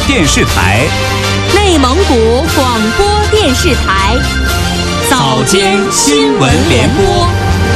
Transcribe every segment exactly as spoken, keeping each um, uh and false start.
电视台、 内蒙古广播电视台早间新闻联播。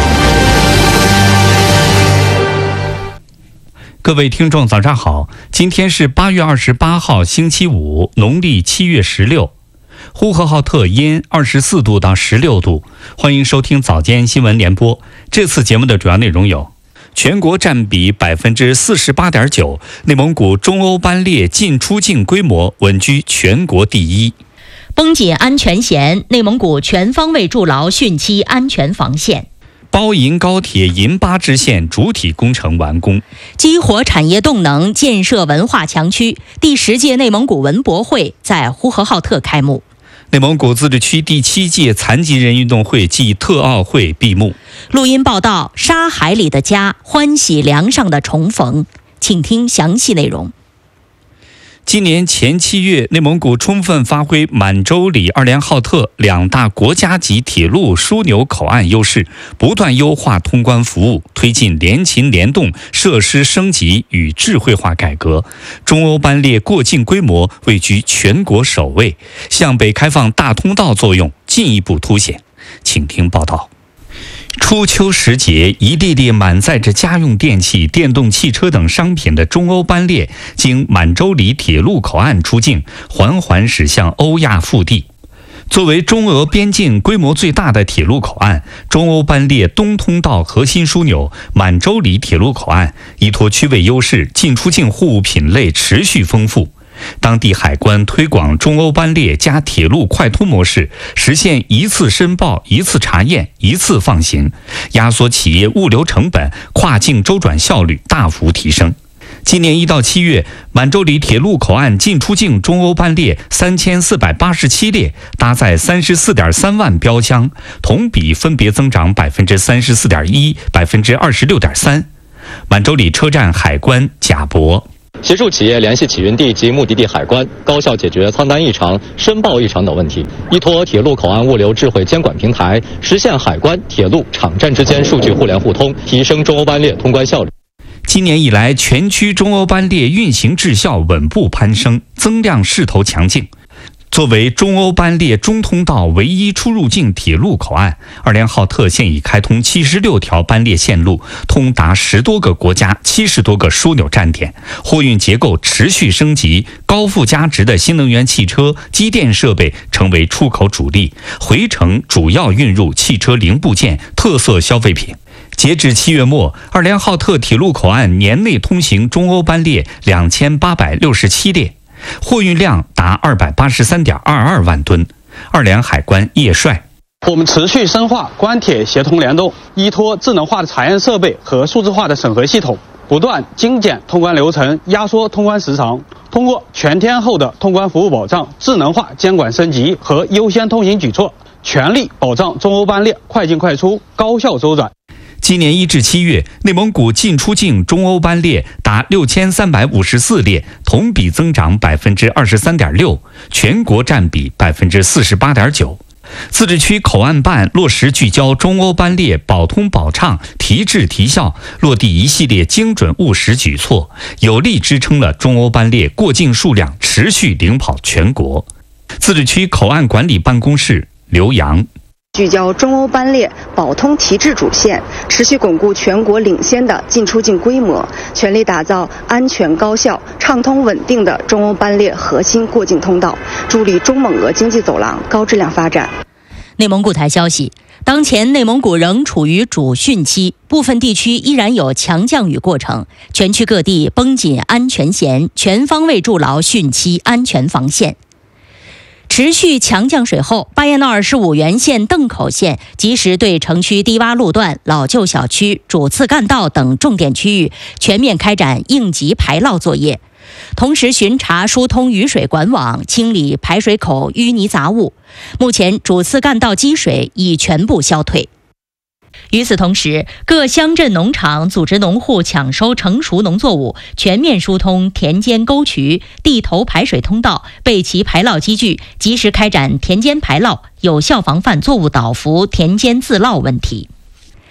各位听众早上好，今天是八月二十八号星期五，农历七月十六，呼和浩特阴二十四度到十六度。欢迎收听早间新闻联播。这次节目的主要内容有：全国占比百分之四十八点九，内蒙古中欧班列进出境规模稳居全国第一。 绷紧安全弦，内蒙古全方位筑牢汛期安全防线。 包银高铁银巴支线主体工程完工， 激活产业动能，建设文化强区。第十届内蒙古文博会在呼和浩特开幕。 内蒙古自治区第七届残疾人运动会暨特奥会闭幕。 录音报道：沙海里的家，欢喜梁上的重逢。请听详细内容。 今年前七月，内蒙古充分发挥满洲里、二连浩特两大国家级铁路枢纽口岸优势，不断优化通关服务，推进联勤联动、设施升级与智慧化改革。中欧班列过境规模位居全国首位，向北开放大通道作用进一步凸显。请听报道。初秋时节，一列列满载着家用电器、电动汽车等商品的中欧班列经满洲里铁路口岸出境，缓缓驶向欧亚腹地。作为中俄边境规模最大的铁路口岸，中欧班列东通道核心枢纽满洲里铁路口岸依托区位优势，进出境货物品类持续丰富。当地海关推广中欧班列加铁路快通模式，实现一次申报、一次查验、一次放行，压缩企业物流成本，跨境周转效率大幅提升。今年一到七月，满洲里铁路口岸进出境中欧班列三千四百八十七列，搭载三十四点三万标箱，同比分别增长百分之三十四点一、百分之二十六点三。满洲里车站海关贾博。 协助企业联系起运地及目的地海关，高效解决仓单异常、申报异常等问题，依托铁路口岸物流智慧监管平台，实现海关、铁路、场站之间数据互联互通，提升中欧班列通关效率。 今年以来，全区中欧班列运行质效稳步攀升，增量势头强劲。作为中欧班列中通道唯一出入境铁路口岸，二连浩特现已开通七十六条班列线路，通达十多个国家、七十多个枢纽站点，货运结构持续升级，高附加值的新能源汽车、机电设备成为出口主力，回程主要运入汽车零部件、特色消费品。截至七月末，二连浩特铁路口岸年内通行中欧班列两千八百六十七列。货运量达二百八十三点二二万吨。二连海关叶帅， 我们持续深化关铁协同联动，依托智能化的查验设备和数字化的审核系统，不断精简通关流程，压缩通关时长。通过全天候的通关服务保障、智能化监管升级和优先通行举措，全力保障中欧班列快进快出、高效周转。 今年一至七月，内蒙古进出境中欧班列达六千三百五十四列，同比增长百分之二十三点六，全国占比百分之四十八点九。自治区口岸办落实聚焦中欧班列保通保畅、提质提效，落地一系列精准务实举措，有力支撑了中欧班列过境数量持续领跑全国。自治区口岸管理办公室刘洋。 聚焦中欧班列保通提质主线，持续巩固全国领先的进出境规模，全力打造安全高效、畅通稳定的中欧班列核心过境通道，助力中蒙俄经济走廊高质量发展。 内蒙古台消息，当前内蒙古仍处于主汛期，部分地区依然有强降雨过程，全区各地绷紧安全弦，全方位筑牢汛期安全防线。持续强降水后，巴彦淖尔市五原县邓口县及时对城区低洼路段、老旧小区、主次干道等重点区域全面开展应急排涝作业，同时巡查疏通雨水管网，清理排水口淤泥杂物。目前主次干道积水已全部消退。与此同时，各乡镇农场组织农户抢收成熟农作物，全面疏通田间沟渠、地头排水通道，备齐排涝机具，及时开展田间排涝，有效防范作物倒伏、田间自涝问题。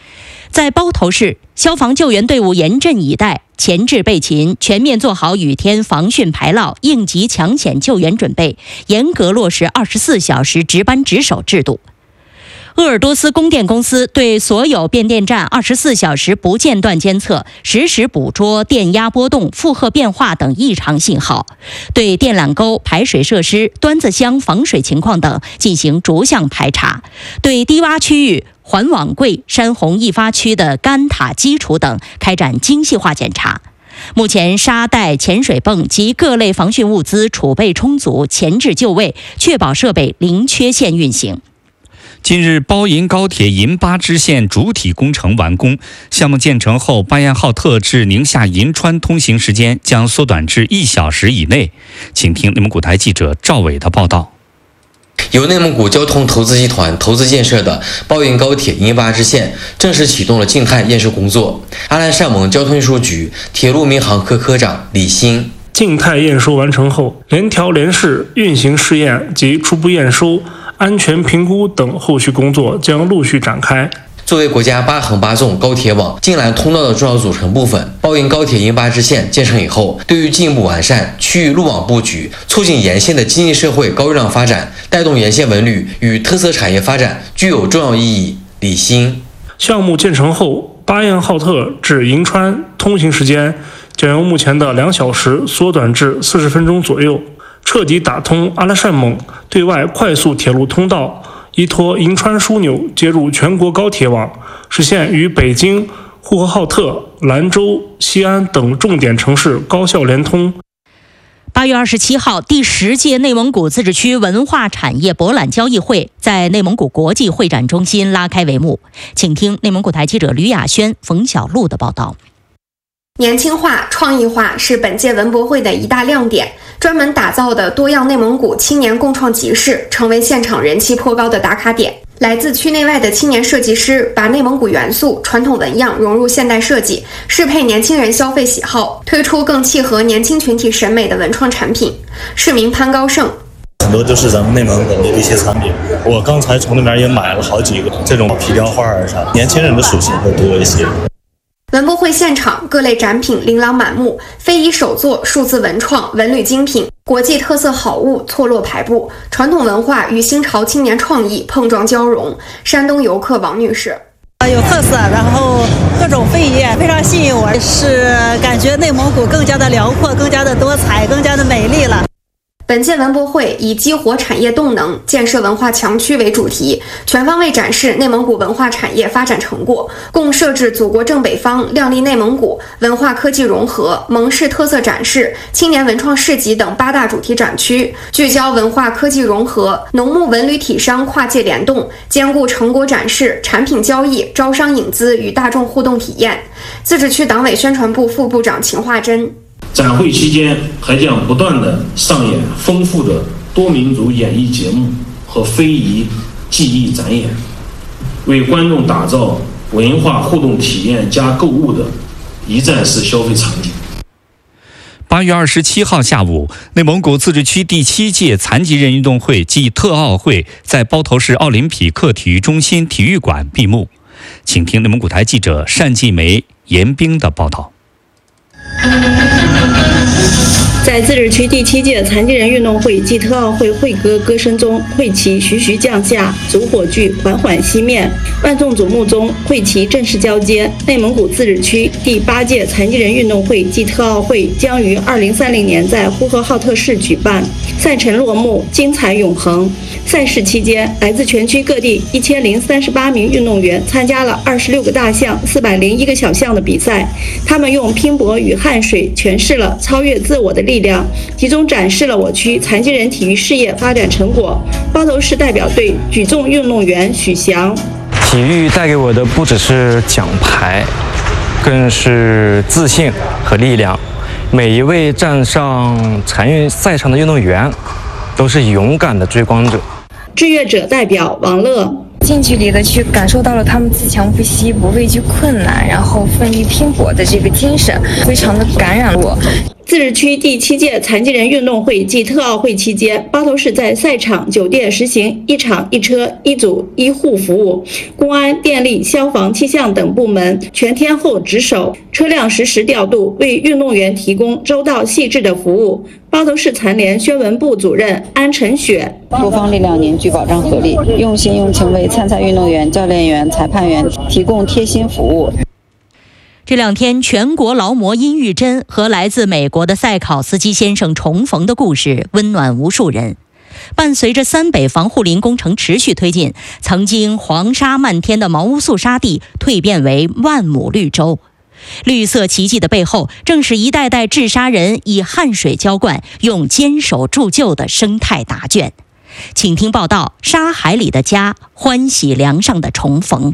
在包头市，消防救援队伍严阵以待，前置备勤，全面做好雨天防汛排涝、应急抢险救援准备，严格落实二十四小时值班值守制度。鄂尔多斯供电公司对所有变电站二十四小时不间断监测，实时捕捉电压波动、负荷变化等异常信号，对电缆沟、排水设施、端子箱防水情况等进行逐项排查，对低洼区域、环网柜、山洪易发区的干塔基础等开展精细化检查。目前沙袋、潜水泵及各类防汛物资储备充足，前置就位，确保设备零缺陷运行。 近日，包银高铁银巴支线主体工程完工，项目建成后，巴彦浩特至宁夏银川通行时间将缩短至一小时以内。请听内蒙古台记者赵伟的报道。 由内蒙古交通投资集团投资建设的包银高铁银巴支线正式启动了静态验收工作。阿兰善盟交通运输局铁路民航科科长李欣： 静态验收完成后，联调联试、运行试验及初步验收、安全评估等后续工作将陆续展开。 作为国家八横八纵高铁网晋兰通道的重要组成部分，包银高铁银巴支线建成以后，对于进一步完善区域路网布局，促进沿线的经济社会高质量发展，带动沿线文旅与特色产业发展，具有重要意义。李欣： 项目建成后，巴彦浩特至银川通行时间将由目前的两小时缩短至四十分钟左右，彻底打通阿拉善盟对外快速铁路通道，依托银川枢纽接入全国高铁网，实现与北京、呼和浩特、兰州、西安等重点城市高效联通。 八月二十七号，第十届内蒙古自治区文化产业博览交易会在内蒙古国际会展中心拉开帷幕。请听内蒙古台记者吕亚轩、冯小璐的报道。 年轻化、创意化是本届文博会的一大亮点，专门打造的多样内蒙古青年共创集市成为现场人气颇高的打卡点。来自区内外的青年设计师把内蒙古元素、传统纹样融入现代设计，适配年轻人消费喜好，推出更契合年轻群体审美的文创产品。市民潘高胜： 很多都是咱们内蒙本地的一些产品，我刚才从那边也买了好几个这种皮雕花儿啥，年轻人的属性会多一些。 文博会现场各类展品琳琅满目，非遗手作、数字文创、文旅精品、国际特色好物错落排布，传统文化与新潮青年创意碰撞交融。山东游客王女士： 有特色，然后各种非遗非常吸引我，是感觉内蒙古更加的辽阔、更加的多彩、更加的美丽了。 本届文博会以激活产业动能、建设文化强区为主题，全方位展示内蒙古文化产业发展成果，共设置祖国正北方、亮丽内蒙古、文化科技融合、蒙市特色展示、青年文创市集等八大主题展区，聚焦文化科技融合、农牧文旅体商跨界联动，兼顾成果展示、产品交易、招商引资与大众互动体验。自治区党委宣传部副部长秦化珍： 展会期间还将不断地上演丰富的多民族演艺节目和非遗技艺展演，为观众打造文化互动体验加购物的一站式消费场景。 八月二十七号下午，内蒙古自治区第七届残疾人运动会暨特奥会在包头市奥林匹克体育中心体育馆闭幕。请听内蒙古台记者单继梅、严冰的报道。 在自治区第七届残疾人运动会暨特奥会会歌歌声中，会旗徐徐降下，烛火炬缓缓熄灭，万众瞩目中，会旗正式交接。内蒙古自治区第八届残疾人运动会暨特奥会将于二零三零年在呼和浩特市举办，赛程落幕，精彩永恒。赛事期间，来自全区各地一千零三十八名运动员参加了二十六个大项、四百零一个小项的比赛，他们用拼搏与汗水诠释了超越自我的力量，集中展示了我区残疾人体育事业发展成果。包头市代表队举重运动员许翔： 体育带给我的不只是奖牌，更是自信和力量。每一位站上残运赛场的运动员都是勇敢的追光者。 志愿者代表王乐： 近距离的去感受到了他们自强不息、不畏惧困难，然后奋力拼搏的这个精神，非常的感染我。 自治区第七届残疾人运动会暨特奥会期间，巴头市在赛场、酒店实行一场一车、一组一户服务，公安、电力、消防、气象等部门全天候值守，车辆实时调度，为运动员提供周到细致的服务。巴头市残联宣文部主任安晨雪： 多方力量凝聚，保障合力，用心用情为参赛运动员、教练员、裁判员提供贴心服务。 这两天，全国劳模殷玉珍和来自美国的赛考斯基先生重逢的故事，温暖无数人。伴随着三北防护林工程持续推进，曾经黄沙漫天的毛乌素沙地蜕变为万亩绿洲。绿色奇迹的背后，正是一代代治沙人以汗水浇灌、用坚守铸就的生态答卷。请听报道：沙海里的家，欢喜梁上的重逢。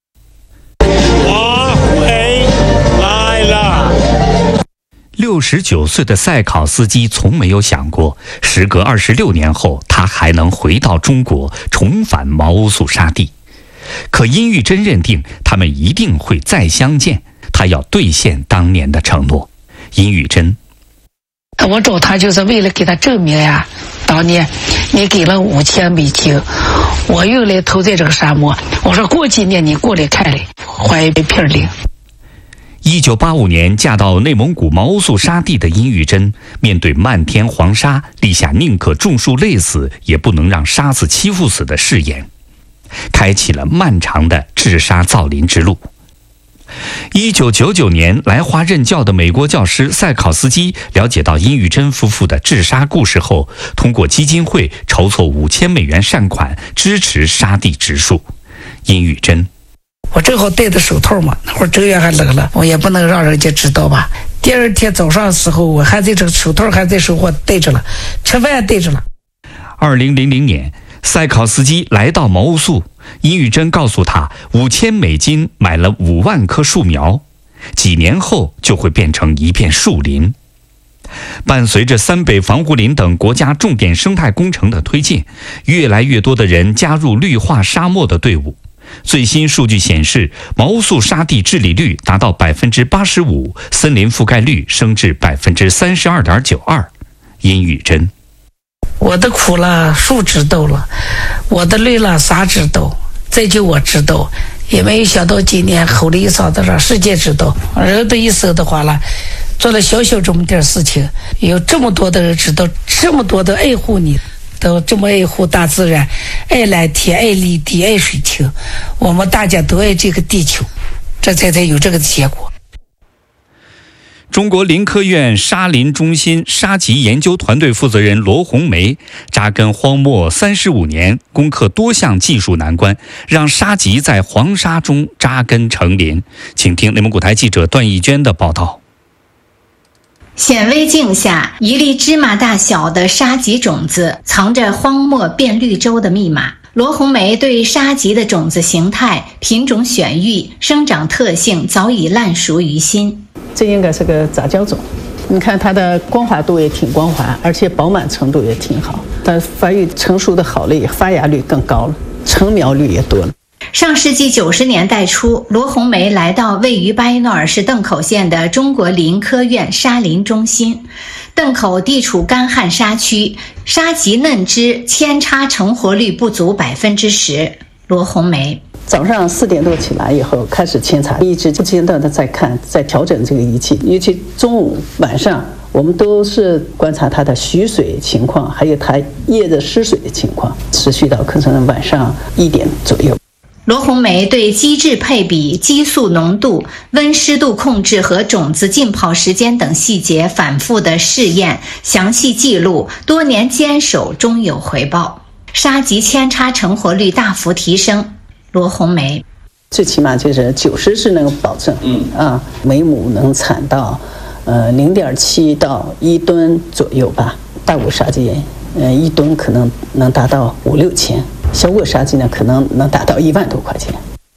我回来了。 六十九岁的赛考斯基从没有想过，时隔二十六年后，他还能回到中国，重返毛乌素沙地。可殷玉珍认定，他们一定会再相见。他要兑现当年的承诺。殷玉珍： 我找他就是为了给他证明呀，当年你给了五千美金，我又来投在这个沙漠。我说过几年你过来看来，还一片领。 一九八五年嫁到内蒙古毛乌素沙地的殷玉珍，面对漫天黄沙，立下宁可种树累死，也不能让沙子欺负死的誓言，开启了漫长的治沙造林之路。一九九九年来华任教的美国教师赛考斯基了解到殷玉珍夫妇的治沙故事后，通过基金会筹措五千美元善款，支持沙地植树。殷玉珍： 我正好戴着手套嘛，那会儿正月还冷了，我也不能让人家知道吧。第二天早上的时候，我还在这个手套还在手我戴着了，吃饭戴着了。 二零零零年，赛考斯基来到毛乌素，殷玉珍告诉他，五千美金买了五万棵树苗，几年后就会变成一片树林。伴随着三北防护林等国家重点生态工程的推进，越来越多的人加入绿化沙漠的队伍。最新数据显示，毛乌素沙地治理率达到百分之八十五，森林覆盖率升至百分之三十二点九二。殷玉珍： 我的苦了，树知道了；我的累了，啥知道？再就我知道，也没有想到今年吼了一嗓子，让世界知道。人的一生的话了，做了小小这么点事情，有这么多的人知道，这么多的爱护你，都这么爱护大自然，爱蓝天，爱绿地，爱水清。我们大家都爱这个地球，这才才有这个结果。 中国林科院沙林中心沙棘研究团队负责人罗红梅扎根荒漠三十五年，攻克多项技术难关，让沙棘在黄沙中扎根成林。请听内蒙古台记者段义娟的报道。 显微镜下，一粒芝麻大小的沙棘种子藏着荒漠变绿洲的密码。罗红梅对沙棘的种子形态、品种选育、生长特性早已烂熟于心。 这应该是个杂交种，你看它的光滑度也挺光滑，而且饱满程度也挺好，它发育成熟的好了，发芽率更高了，成苗率也多了。 上世纪九十年代初，罗红梅来到位于巴依淖尔市邓口县的中国林科院沙林中心。邓口地处干旱沙区，沙棘嫩枝扦插成活率不足百分之十。罗红梅早上四点多起来以后开始扦插，一直不间断的在看，在调整这个仪器。尤其中午、晚上，我们都是观察它的蓄水情况，还有它叶子失水的情况，持续到可能晚上一点左右。 罗红梅对基质配比、激素浓度、温湿度控制和种子浸泡时间等细节反复的试验、详细记录，多年坚守终有回报。沙棘扦插成活率大幅提升。罗红梅最起码就是九十是能够保证，嗯啊，每亩能产到呃零点七到一吨左右吧。大果沙棘，呃一吨可能能达到五六千。小果沙棘呢，可能能达到一万多块钱。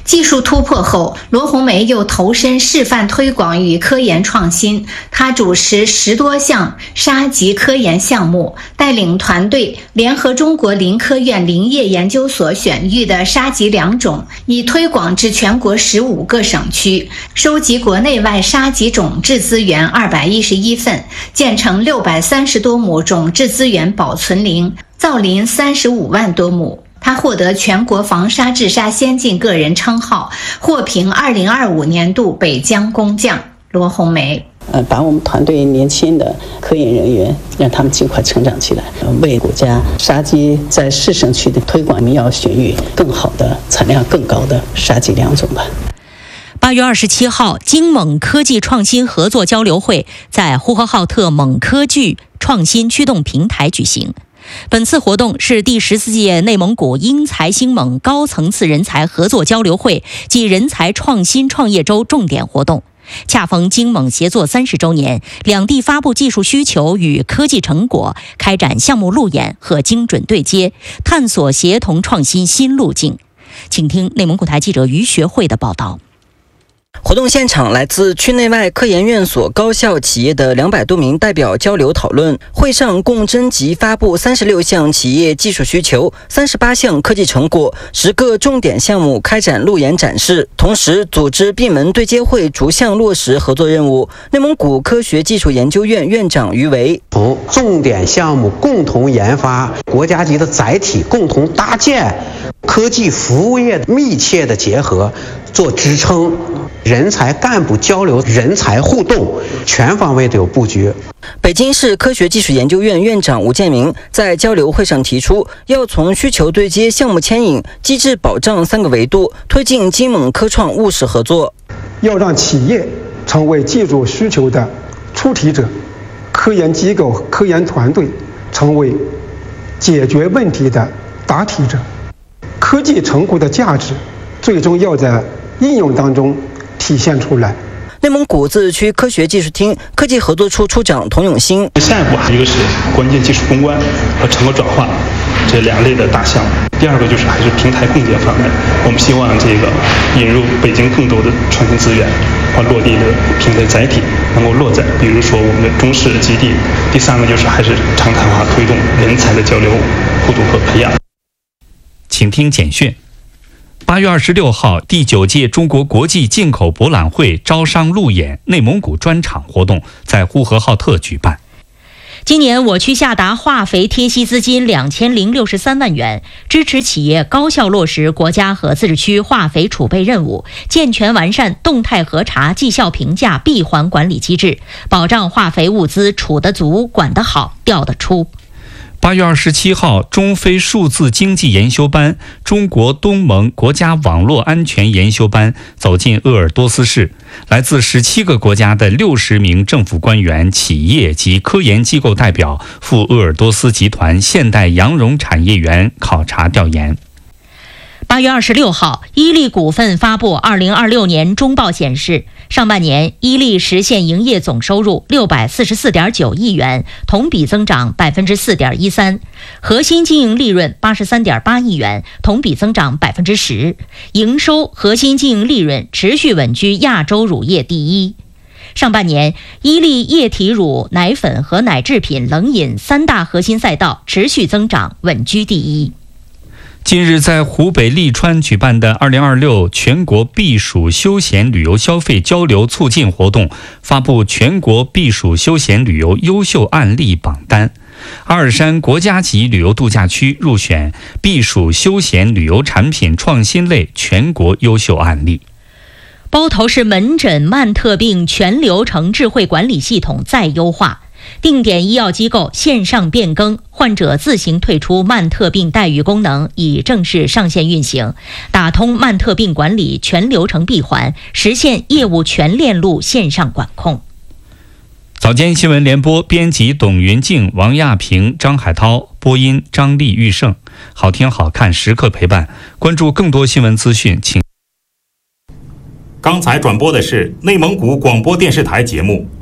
技术突破后，罗红梅又投身示范推广与科研创新。她主持十多项沙棘科研项目，带领团队联合中国林科院林业研究所选育的沙棘良种，已推广至全国十五个省区，收集国内外沙棘种质资源二百一十一份，建成六百三十多亩种质资源保存林，造林三十五万多亩。他获得全国防沙治沙先进个人称号，获评二零二五年度北疆工匠。罗红梅， 呃，把我们团队年轻的科研人员，让他们尽快成长起来，为国家沙棘在市省区的推广民谣选育更好的、产量更高的沙棘良种吧。 八月二十七号，京蒙科技创新合作交流会在呼和浩特蒙科技创新驱动平台举行。本次活动是第十四届内蒙古英才兴蒙高层次人才合作交流会暨人才创新创业周重点活动，恰逢京蒙协作三十周年，两地发布技术需求与科技成果，开展项目路演和精准对接，探索协同创新新路径。请听内蒙古台记者于学慧的报道。 活动现场，来自区内外科研院所、高校、企业的两百多名代表交流讨论。会上共征集发布三十六项企业技术需求、三十八项科技成果、十个重点项目开展路演展示，同时组织闭门对接会，逐项落实合作任务。内蒙古科学技术研究院院长于维： 从重点项目共同研发、国家级的载体共同搭建、科技服务业密切的结合做支撑。人才干部交流、人才互动，全方位的有布局。 北京市科学技术研究院院长吴建明在交流会上提出，要从需求对接、项目牵引、机制保障三个维度推进京蒙科创务实合作， 要让企业成为技术需求的出题者，科研机构、科研团队成为解决问题的答题者，科技成果的价值最终要在应用当中体现出来。 内蒙古自治区科学技术厅科技合作处处长童永新： 下一步一个是关键技术攻关和成果转化这两类的大项目，第二个就是还是平台共建方面，我们希望这个引入北京更多的创新资源和落地的平台载体能够落在，比如说我们的中试基地。第三个就是还是常态化推动人才的交流、互动和培养。 请听简讯。八月二十六号，第九届中国国际进口博览会招商路演内蒙古专场活动在呼和浩特举办。 今年我区下达化肥贴息资金两千零六十三万元，支持企业高效落实国家和自治区化肥储备任务，健全完善动态核查、绩效评价闭环管理机制，保障化肥物资储得足、管得好、调得出。 八月二十七号，中非数字经济研修班、中国东盟国家网络安全研修班走进鄂尔多斯市，来自十七个国家的六十名政府官员、企业及科研机构代表赴鄂尔多斯集团现代羊绒产业园考察调研。 八月二十六号，伊利股份发布二零二六年中报显示，上半年伊利实现营业总收入六百四十四点九亿元，同比增长百分之四点一三，核心经营利润八十三点八亿元，同比增长百分之十，营收、核心经营利润持续稳居亚洲乳业第一。上半年，伊利液体乳、奶粉和奶制品、冷饮三大核心赛道持续增长，稳居第一。 近日，在湖北利川举办的二零二六全国避暑休闲旅游消费交流促进活动，发布全国避暑休闲旅游优秀案例榜单。阿尔山国家级旅游度假区入选避暑休闲旅游产品创新类全国优秀案例。 包头市门诊慢特病全流程智慧管理系统再优化，定点医药机构线上变更，患者自行退出慢特病待遇功能已正式上线运行，打通慢特病管理全流程闭环，实现业务全链路线上管控。 早间新闻联播，编辑董云静、王亚平、张海涛，播音张丽玉胜。好听好看时刻陪伴，关注更多新闻资讯，请。 刚才转播的是内蒙古广播电视台节目。